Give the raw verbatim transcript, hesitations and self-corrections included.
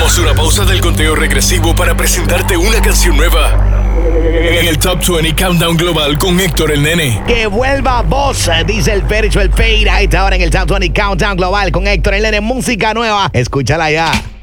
Tomamos una pausa del conteo regresivo para presentarte una canción nueva en el Top veinte Countdown Global con Héctor el Nene. Que vuelva vos, dice el Spiritual Fade. Ahí está ahora en el Top veinte Countdown Global con Héctor el Nene. Música nueva. Escúchala ya.